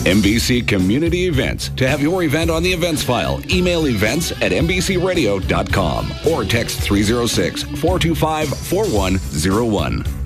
NBC Community Events. To have your event on the events file, email events@nbcradio.com or text 306-425-4101.